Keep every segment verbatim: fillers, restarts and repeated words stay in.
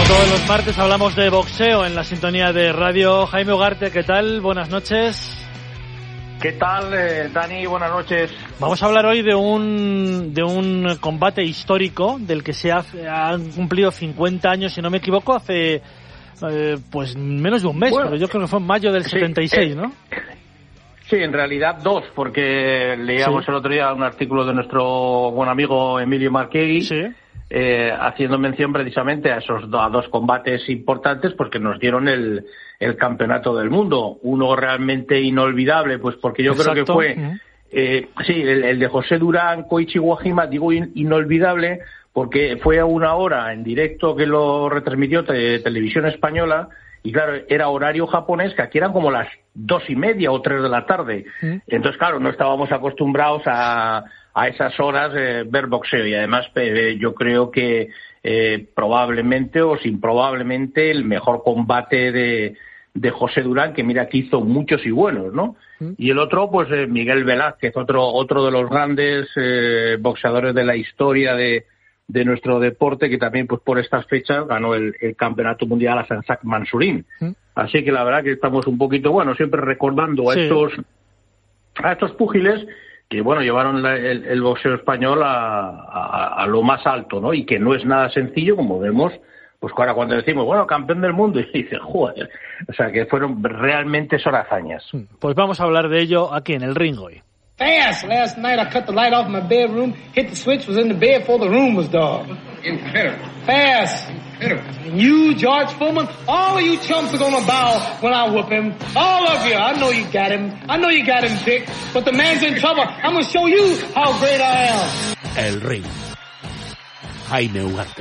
Todos los martes hablamos de boxeo en la sintonía de radio. Jaime Ugarte, ¿qué tal? Buenas noches. ¿Qué tal, eh, Dani? Buenas noches. Vamos a hablar hoy de un de un combate histórico del que se ha, han cumplido cincuenta años, si no me equivoco, hace eh, pues menos de un mes, bueno, pero yo creo que fue en mayo del sí, setenta y seis, eh, ¿no? Sí, en realidad dos, porque leíamos sí. el otro día un artículo de nuestro buen amigo Emilio Marcheghi, sí. eh, haciendo mención precisamente a esos a dos combates importantes, porque nos dieron el el campeonato del mundo, uno realmente inolvidable, pues porque yo Exacto. creo que fue, uh-huh. eh, sí, el, el de José Durán, Koichi Wajima, digo in, inolvidable, porque fue a una hora en directo que lo retransmitió te, Televisión Española, y claro, era horario japonés, que aquí eran como las dos y media o tres de la tarde. Uh-huh. Entonces, claro, no estábamos acostumbrados a, a esas horas eh, ver boxeo, y además eh, yo creo que eh, probablemente o sin probablemente el mejor combate de de José Durán, que mira que hizo muchos y buenos, ¿no? Mm. Y el otro, pues eh, Miguel Velázquez, otro otro de los grandes eh, boxeadores de la historia de, de nuestro deporte, que también pues por estas fechas ganó el, el campeonato mundial a Sansak Mansurin. Mm. Así que la verdad que estamos un poquito, bueno, siempre recordando a sí. estos a estos púgiles que, bueno, llevaron la, el, el boxeo español a, a, a lo más alto, ¿no? Y que no es nada sencillo, como vemos. Pues ahora cuando decimos, bueno, campeón del mundo, y dices, joder, o sea, que fueron realmente son hazañas. Pues vamos a hablar de ello aquí en el ring hoy. Fast! Last night I cut the light off my bedroom, hit the switch, was in the bed before the room was dark. Incredible. Fast! Incredible. And you, George Foreman, all of you chumps are gonna bow when I whoop him. All of you. I know you got him. I know you got him picked, but the man's in trouble. I'm gonna show you how great I am. El ring. Jaime Ugarte.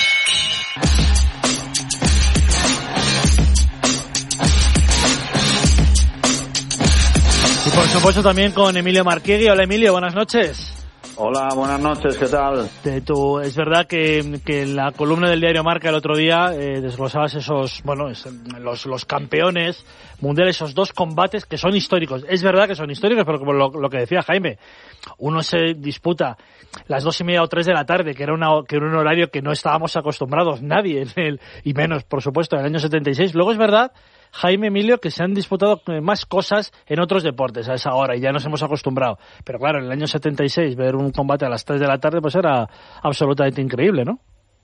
Y por supuesto también con Emilio Marcheghi. Hola Emilio, buenas noches. Hola, buenas noches, ¿qué tal? De tu, es verdad que, que en la columna del diario Marca el otro día eh, desglosabas esos, bueno, es, los, los campeones mundiales, esos dos combates que son históricos. Es verdad que son históricos, pero como lo, lo que decía Jaime, uno se disputa las dos y media o tres de la tarde, que era, una, que era un horario que no estábamos acostumbrados, nadie, en el, y menos, por supuesto, en el año setenta y seis. Luego es verdad, Jaime, Emilio, que se han disputado más cosas en otros deportes a esa hora y ya nos hemos acostumbrado. Pero claro, en el año setenta y seis ver un combate a las tres de la tarde pues era absolutamente increíble, ¿no?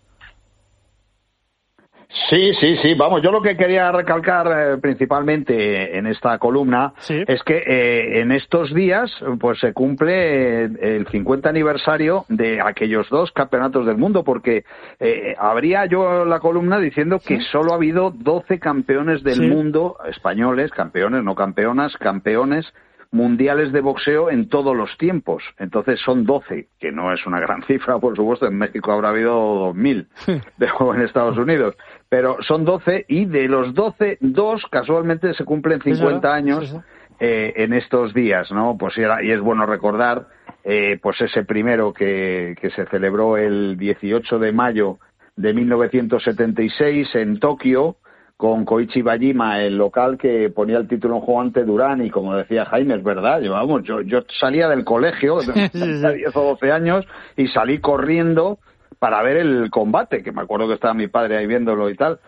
Sí, sí, sí. Vamos, yo lo que quería recalcar eh, principalmente en esta columna sí. es que eh, en estos días pues se cumple eh, el cincuenta aniversario de aquellos dos campeonatos del mundo, porque eh, habría yo la columna diciendo que ¿Sí? solo ha habido doce campeones del sí. mundo españoles, campeones, no campeonas, campeones mundiales de boxeo en todos los tiempos. Entonces son doce, que no es una gran cifra, por supuesto. En México habrá habido dos mil, en Estados Unidos. Pero son doce, y de los doce, dos casualmente se cumplen cincuenta años sí, sí. Eh, en estos días, ¿no? Pues era, y es bueno recordar eh, pues ese primero que, que se celebró el dieciocho de mayo de mil novecientos setenta y seis en Tokio, con Koichi Wajima, el local que ponía el título en juego ante Durán, y como decía Jaime, es verdad, yo, vamos, yo, yo salía del colegio, de diez o doce años, y salí corriendo para ver el combate, que me acuerdo que estaba mi padre ahí viéndolo y tal,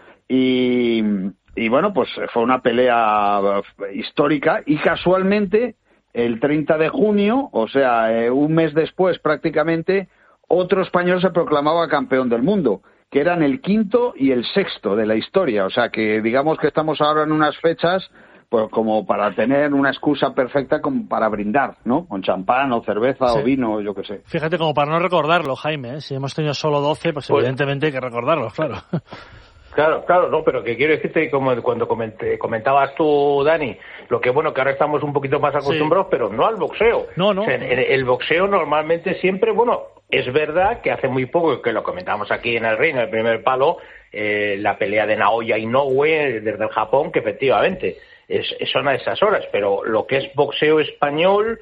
y, y bueno, pues fue una pelea histórica, y casualmente, el treinta de junio, o sea, eh, un mes después prácticamente, otro español se proclamaba campeón del mundo, que eran el quinto y el sexto de la historia. O sea que digamos que estamos ahora en unas fechas pues como para tener una excusa perfecta como para brindar, ¿no? Con champán o cerveza sí. o vino, yo qué sé. Fíjate, como para no recordarlo, Jaime, ¿eh? Si hemos tenido solo doce, pues, pues evidentemente hay que recordarlos, claro. Claro, claro, no, pero que quiero decirte, como cuando comenté, comentabas tú, Dani, lo que bueno, que ahora estamos un poquito más acostumbrados, sí. pero no al boxeo. No, no. O sea, el, el boxeo normalmente siempre, bueno, es verdad que hace muy poco, que lo comentamos aquí en el ring, en el primer palo, eh, la pelea de Naoya Inoue desde el Japón, que efectivamente es, son a esas horas, pero lo que es boxeo español,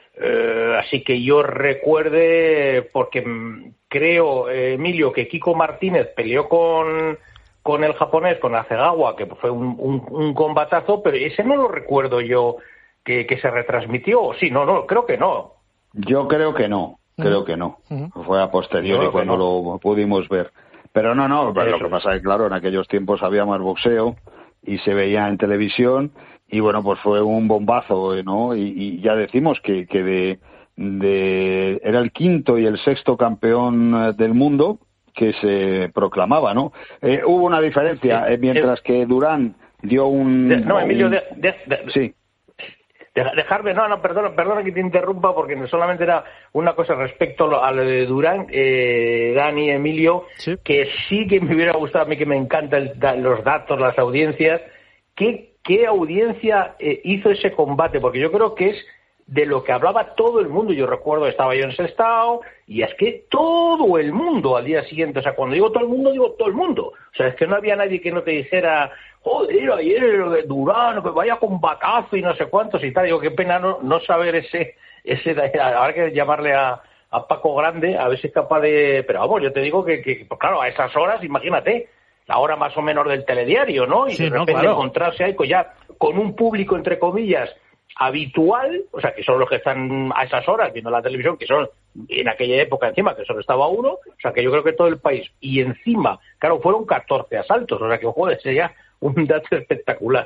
eh, así que yo recuerde, porque creo, eh, Emilio, que Kiko Martínez peleó con... con el japonés, con Hasegawa, que fue un, un, un combatazo, pero ese no lo recuerdo yo que, que se retransmitió. Sí, no, no, creo que no. Yo creo que no, creo uh-huh. que no. Uh-huh. Fue a posteriori cuando no. lo pudimos ver. Pero no, no, pero lo que pasa es que, claro, en aquellos tiempos había más boxeo y se veía en televisión y, bueno, pues fue un bombazo, ¿no? Y, y ya decimos que, que de, de era el quinto y el sexto campeón del mundo que se proclamaba, ¿no? Eh, hubo una diferencia, eh, mientras que Durán dio un... De, no, Emilio, un, de, de, de, sí. Dejarme, no, no, perdona, perdona que te interrumpa porque solamente era una cosa respecto a lo de Durán, eh, Dani, Emilio, sí. que sí que me hubiera gustado a mí, que me encantan los datos, las audiencias. ¿Qué, qué audiencia eh, hizo ese combate? Porque yo creo que es de lo que hablaba todo el mundo. Yo recuerdo, estaba yo en ese estado, y es que todo el mundo al día siguiente, o sea, cuando digo todo el mundo, digo todo el mundo. O sea, es que no había nadie que no te dijera... Joder, ayer Durán, que vaya con batazo y no sé cuántos y tal. Digo, qué pena no, no saber ese, ese, habrá que llamarle a, a Paco Grande, a ver si es capaz de, pero vamos, yo te digo que, que pues claro, a esas horas, imagínate, la hora más o menos del telediario, ¿no? Y sí, de repente no, claro. encontrarse ahí pues ya con un público, entre comillas, habitual, o sea, que son los que están a esas horas viendo la televisión, que son en aquella época encima, que solo estaba uno, o sea, que yo creo que todo el país, y encima, claro, fueron catorce asaltos, o sea, que joder, sería un dato espectacular.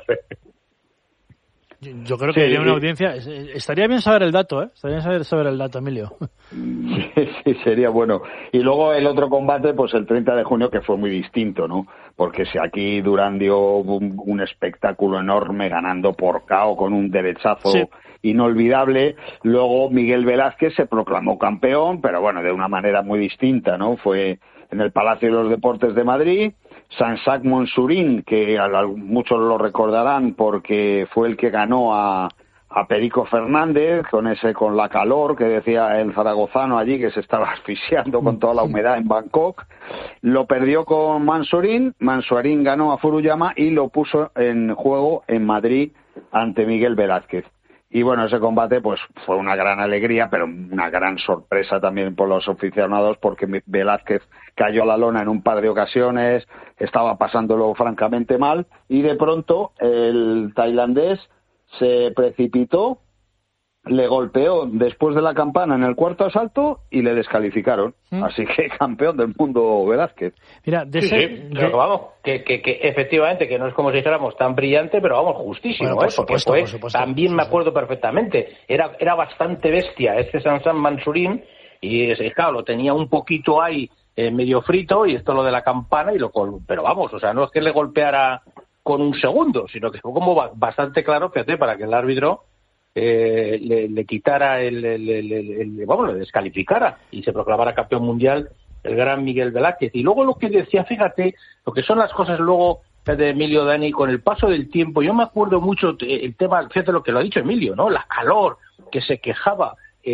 Yo creo que sí, una audiencia... Estaría bien saber el dato, ¿eh? Estaría bien saber, saber el dato, Emilio. Sí, sí, sería bueno. Y luego el otro combate, pues el treinta de junio, que fue muy distinto, ¿no? Porque si aquí Durán dio un, un espectáculo enorme, ganando por K O con un derechazo sí. inolvidable, luego Miguel Velázquez se proclamó campeón, pero bueno, de una manera muy distinta, ¿no? Fue en el Palacio de los Deportes de Madrid. Sansac Monsurín, que a, a muchos lo recordarán porque fue el que ganó a, a Perico Fernández con ese con la calor que decía el zaragozano allí, que se estaba asfixiando con toda la humedad en Bangkok. Lo perdió con Mansurín, Mansurín ganó a Furuyama y lo puso en juego en Madrid ante Miguel Velázquez. Y bueno, ese combate pues fue una gran alegría, pero una gran sorpresa también por los aficionados, porque Velázquez cayó a la lona en un par de ocasiones, estaba pasándolo francamente mal, y de pronto el tailandés se precipitó, le golpeó después de la campana en el cuarto asalto y le descalificaron. ¿Mm? Así que campeón del mundo Velázquez. Mira, de sí, ser, sí, de... pero vamos, que, que, que efectivamente, que no es como si dijéramos tan brillante, pero vamos, justísimo, bueno, por ¿eh? supuesto, porque por supuesto, también sí, me sí. acuerdo perfectamente, era, era bastante bestia este Sansan Mansurín, y claro, lo tenía un poquito ahí eh, medio frito, y esto lo de la campana, y lo pero vamos, o sea, no es que le golpeara con un segundo, sino que fue como bastante claro, fíjate, para que el árbitro Eh, le, le quitara el, el, el, el, el vamos, le descalificara y se proclamara campeón mundial el gran Miguel Velázquez. Y luego lo que decía, fíjate, lo que son las cosas luego de Emilio, Dani, con el paso del tiempo, yo me acuerdo mucho el tema, fíjate lo que lo ha dicho Emilio, ¿no? La calor que se quejaba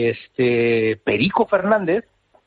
este Perico Fernández,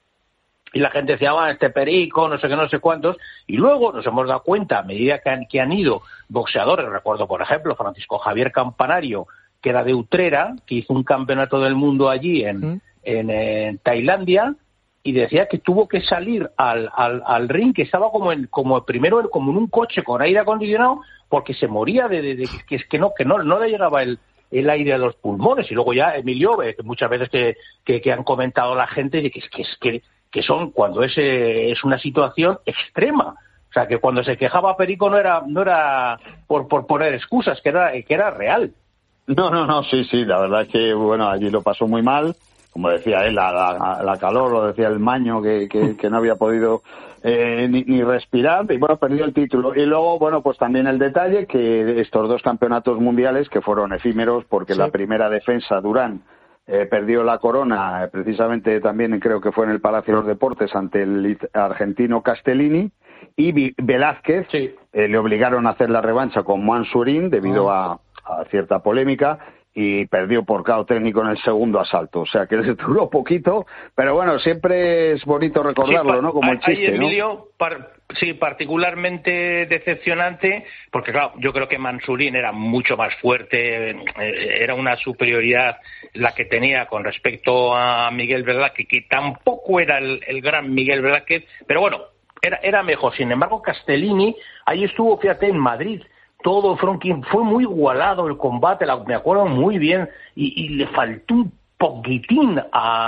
y la gente decía, ah, este Perico, no sé qué, no sé cuántos, y luego nos hemos dado cuenta, a medida que han, que han ido boxeadores, recuerdo por ejemplo Francisco Javier Campanario, que era de Utrera, que hizo un campeonato del mundo allí en, ¿Mm? en, en Tailandia, y decía que tuvo que salir al, al, al ring, que estaba como en, como primero como en un coche con aire acondicionado, porque se moría de, de, de que, que no que no no le llegaba el, el aire a los pulmones. Y luego ya Emilio, eh, que muchas veces que, que, que han comentado la gente, de que, que, que, que son cuando es, eh, es una situación extrema. O sea, que cuando se quejaba Perico no era no era por, por poner excusas, que era que era real. No, no, no, sí, sí, la verdad es que, bueno, allí lo pasó muy mal, como decía él, la, la, la calor, lo decía el maño, que, que, que no había podido eh, ni, ni respirar, y bueno, perdió el título. Y luego, bueno, pues también el detalle que estos dos campeonatos mundiales, que fueron efímeros, porque sí. La primera defensa, Durán, eh, perdió la corona, eh, precisamente también creo que fue en el Palacio de los Deportes, ante el argentino Castellini, y Velázquez sí. eh, le obligaron a hacer la revancha con Mansurín debido oh. a a cierta polémica, y perdió por K O técnico en el segundo asalto, o sea que les duró poquito, pero bueno, siempre es bonito recordarlo, sí, ¿no? Como el chiste, ahí, Emilio, ¿no? Par, sí, particularmente decepcionante, porque claro, yo creo que Mansurín era mucho más fuerte, eh, era una superioridad la que tenía con respecto a Miguel Velázquez, que tampoco era el, el gran Miguel Velázquez, pero bueno, era, era mejor. Sin embargo, Castellini, ahí estuvo, fíjate, en Madrid, todo Franklin, fue muy igualado el combate, la, me acuerdo muy bien, y, y le faltó un poquitín a,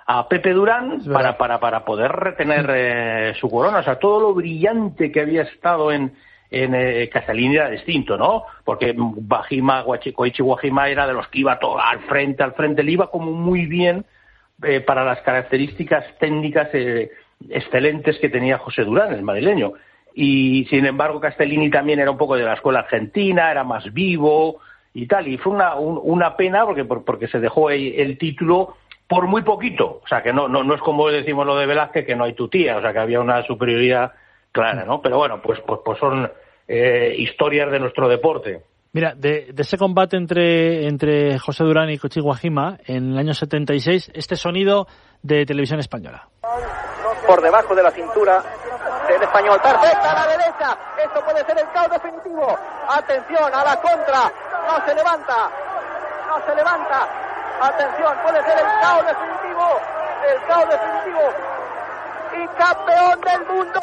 a Pepe Durán para, para, para poder retener eh, su corona. O sea, todo lo brillante que había estado en, en eh, Castellini era distinto, ¿no? Porque Wajima, Koichi Wajima era de los que iba todo al frente, al frente, le iba como muy bien eh, para las características técnicas eh, excelentes que tenía José Durán, el madrileño. Y, sin embargo, Castellini también era un poco de la escuela argentina, era más vivo y tal. Y fue una, un, una pena porque, porque se dejó el, el título por muy poquito. O sea, que no, no, no es como decimos lo de Velázquez, que no hay tutía. O sea, que había una superioridad clara, ¿no? Pero bueno, pues, pues, pues son eh, historias de nuestro deporte. Mira, de, de ese combate entre, entre José Durán y Koichi Wajima en el año setenta y seis, este sonido de Televisión Española. Por debajo de la cintura del español, perfecta a la derecha, esto puede ser el caos definitivo, atención a la contra, no se levanta, no se levanta, atención, puede ser el caos definitivo, el caos definitivo, y campeón del mundo,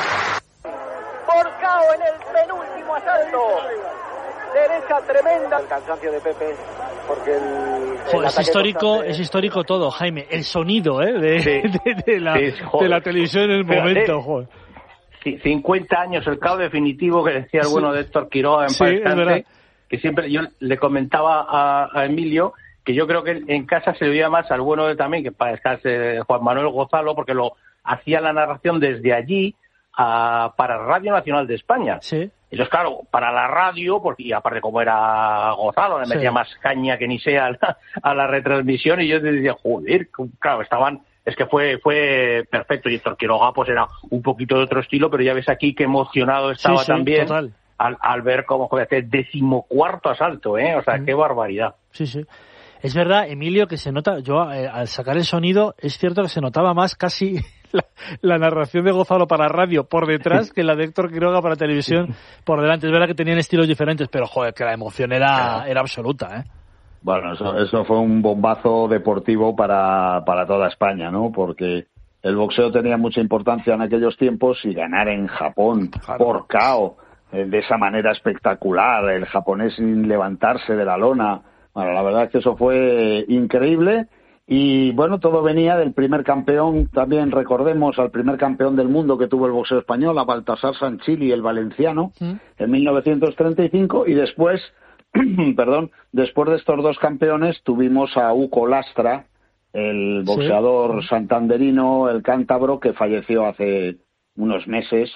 por K O en el penúltimo asalto. Derecha tremenda. El cansancio de Pepe, porque el, Joder, el es histórico, constante... es histórico todo, Jaime. El sonido, ¿eh? De, sí. de, de, la, sí, de la televisión en el Fíjate, momento, joder. cincuenta años, el caos definitivo que decía el sí. bueno de Héctor Quiroga en sí, Pastante, que siempre yo le comentaba a, a Emilio que yo creo que en casa se oía más al bueno de también que para descansar Juan Manuel Gonzalo, porque lo hacía la narración desde allí a, para Radio Nacional de España. Sí. Entonces, claro, para la radio, porque y aparte como era Gonzalo, le metía sí. más caña que ni sea a la, a la retransmisión, y yo decía, joder, claro, estaban, es que fue fue perfecto, y Héctor Quiroga pues era un poquito de otro estilo, pero ya ves aquí qué emocionado estaba sí, sí, también al, al ver cómo fue este decimocuarto asalto, ¿eh? O sea, mm. qué barbaridad. Sí, sí. Es verdad, Emilio, que se nota, yo eh, al sacar el sonido, es cierto que se notaba más casi la, la narración de Gonzalo para radio por detrás que la de Héctor Quiroga para televisión por delante. Es verdad que tenían estilos diferentes, pero joder, que la emoción era, era absoluta, ¿eh? Bueno, eso, eso fue un bombazo deportivo para, para toda España, ¿no? Porque el boxeo tenía mucha importancia en aquellos tiempos y ganar en Japón claro. por K O eh, de esa manera espectacular, el japonés sin levantarse de la lona. Bueno, la verdad es que eso fue increíble y, bueno, todo venía del primer campeón, también recordemos al primer campeón del mundo que tuvo el boxeo español, a Baltasar Sanchili, el valenciano, ¿Mm? en mil novecientos treinta y cinco, y después, perdón, después de estos dos campeones tuvimos a Uco Lastra, el boxeador ¿Sí? santanderino, el cántabro, que falleció hace unos meses.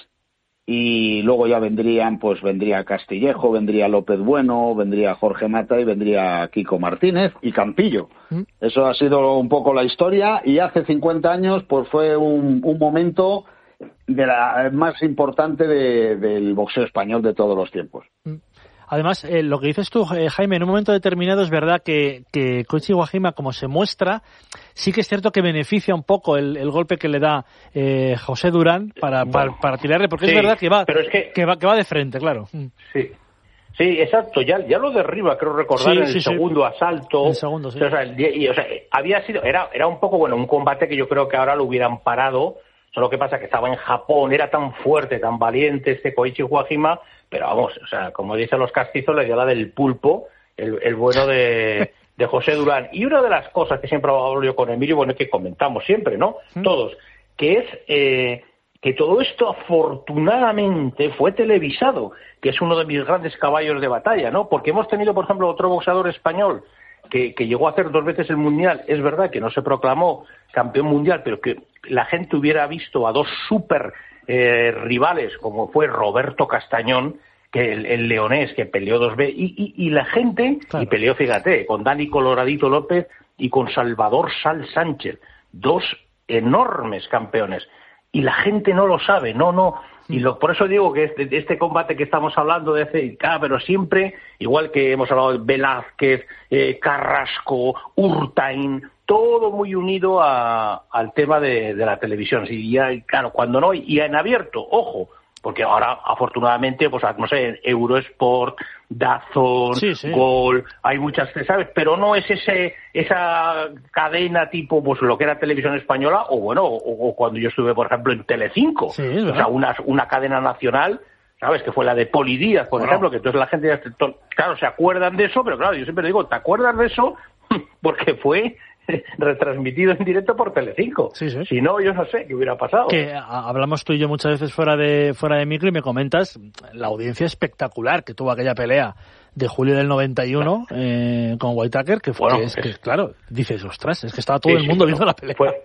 Y luego ya vendrían, pues vendría Castillejo, vendría López Bueno, vendría Jorge Mata y vendría Kiko Martínez y Campillo. ¿Mm? Eso ha sido un poco la historia, y hace cincuenta años pues fue un, un momento de la más importante de, del boxeo español de todos los tiempos. ¿Mm? Además, eh, lo que dices tú, eh, Jaime, en un momento determinado es verdad que, que Koichi Wajima, como se muestra, sí que es cierto que beneficia un poco el, el golpe que le da eh, José Durán para, para, para tirarle, porque sí, es verdad que va, pero es que... que va que va de frente, claro. Sí, sí, exacto, ya, ya lo derriba, creo recordar, sí, en el sí, segundo sí. asalto. El segundo, sí. O sea, el, y, o sea, había sido, era, era un poco, bueno, un combate que yo creo que ahora lo hubieran parado, solo que pasa que estaba en Japón, era tan fuerte, tan valiente este Koichi Wajima, pero vamos, o sea, como dicen los castizos, le dio la del pulpo, el, el bueno de, de José Durán. Y una de las cosas que siempre hablo yo con Emilio, bueno, que comentamos siempre, ¿no? ¿Mm? Todos, que es eh, que todo esto afortunadamente fue televisado, que es uno de mis grandes caballos de batalla, ¿no? Porque hemos tenido, por ejemplo, otro boxeador español que, que llegó a hacer dos veces el Mundial. Es verdad que no se proclamó campeón mundial, pero que la gente hubiera visto a dos súper Eh, rivales, como fue Roberto Castañón, que el, el leonés, que peleó dos veces, y, y, y la gente, claro. y peleó, fíjate, con Dani Coloradito López y con Salvador Sal Sánchez, dos enormes campeones, y la gente no lo sabe, no, no, y lo, por eso digo que este, este combate que estamos hablando de hace, ah, pero siempre, igual que hemos hablado de Velázquez, eh, Carrasco, Urtain, todo muy unido a, al tema de, de la televisión. Sí, ya, claro, cuando no, y en abierto, ojo, porque ahora, afortunadamente, pues no sé, Eurosport, DAZN, sí, sí. Gol, hay muchas, ¿sabes? Pero no es ese esa cadena tipo, pues lo que era Televisión Española, o bueno, o, o cuando yo estuve, por ejemplo, en Telecinco, sí, o sea, una, una cadena nacional, ¿sabes? Que fue la de Poli Díaz, por bueno. ejemplo, que entonces la gente, ya, claro, se acuerdan de eso, pero claro, yo siempre digo, ¿te acuerdas de eso? Porque fue retransmitido en directo por Telecinco. Sí, sí. Si no, yo no sé qué hubiera pasado. Que hablamos tú y yo muchas veces fuera de fuera de micro y me comentas la audiencia espectacular que tuvo aquella pelea de julio del noventa y uno eh, con Whittaker, que fue, bueno, que es, es que, claro, dices, ostras, es que estaba todo sí, el mundo sí, viendo la pelea. Fue,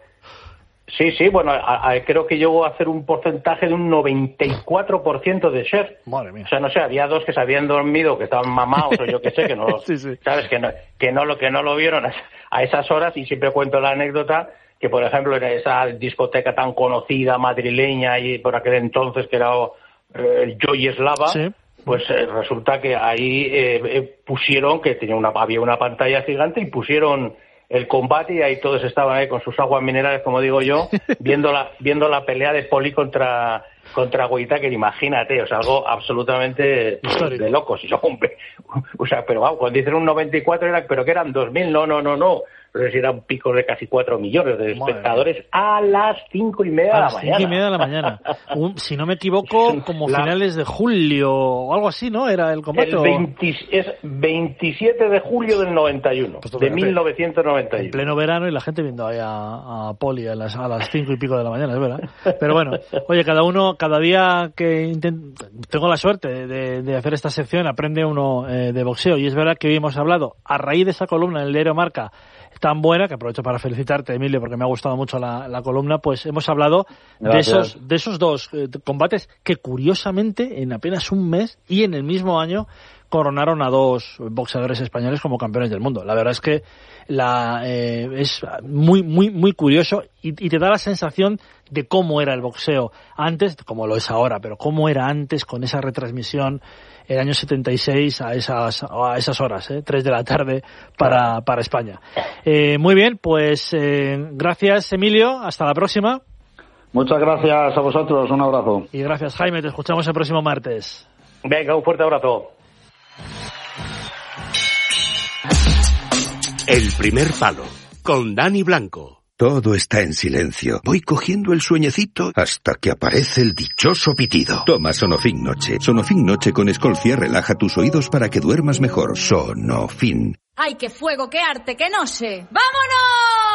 sí, sí, bueno, a, a, creo que llegó a hacer un porcentaje de un noventa y cuatro por ciento de share. Madre mía. O sea, no sé, había dos que se habían dormido, que estaban mamados, o yo qué sé, que no, sí, sí. sabes, que no, que no lo que no lo vieron a, a esas horas, y siempre cuento la anécdota que, por ejemplo, en esa discoteca tan conocida madrileña y por aquel entonces que era eh, el Joy Eslava, sí. Pues eh, resulta que ahí eh, eh, pusieron, que tenía una, había una pantalla gigante y pusieron el combate y ahí todos estaban ahí con sus aguas minerales, como digo yo, viendo la, viendo la pelea de Poli contra contra Whittaker, imagínate, o sea, algo absolutamente Histórico. de locos. Y yo, o sea, pero vamos, cuando dicen un noventa y cuatro era, pero que eran dos mil, no, no, no, no. Pero si eran picos de casi cuatro millones de espectadores a las cinco y media de la mañana. A las cinco y media de la mañana. Un, si no me equivoco, como la... finales de julio o algo así, ¿no? Era el combate. El veinte, es veintisiete de julio del noventa y uno, pues de mil novecientos noventa y uno. En pleno verano y la gente viendo ahí a, a Poli a las, a las cinco y pico de la mañana, es verdad. Pero bueno, oye, cada uno, cada día que intento, tengo la suerte de, de hacer esta sección, aprende uno eh, de boxeo. Y es verdad que hoy hemos hablado, a raíz de esa columna en el diario Marca, tan buena, que aprovecho para felicitarte, Emilio, porque me ha gustado mucho la, la columna, pues hemos hablado de esos, de esos dos eh, combates que, curiosamente, en apenas un mes y en el mismo año coronaron a dos boxeadores españoles como campeones del mundo. La verdad es que la eh, es muy, muy, muy curioso y, y te da la sensación de cómo era el boxeo antes, como lo es ahora, pero cómo era antes con esa retransmisión el año setenta y seis a esas a esas horas, ¿eh? tres de la tarde para, para España. Eh, muy bien, pues eh, gracias, Emilio, hasta la próxima. Muchas gracias a vosotros, un abrazo. Y gracias, Jaime, te escuchamos el próximo martes. Venga, un fuerte abrazo. El primer palo, con Dani Blanco. Todo está en silencio. Voy cogiendo el sueñecito hasta que aparece el dichoso pitido. Toma Sonofin Noche. Sonofin Noche con Escolcia relaja tus oídos para que duermas mejor. Sonofin. ¡Ay, qué fuego, qué arte, qué no sé! ¡Vámonos!